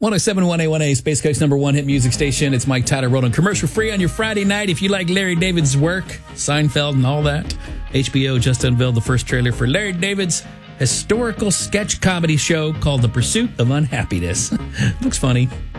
107.1 A1A, Space Coast's number one hit music station. It's Mike Tyler Roland. Commercial free on your Friday night. If you like Larry David's work, Seinfeld and all that, HBO just unveiled the first trailer for Larry David's historical sketch comedy show called The Pursuit of Unhappiness. Looks funny.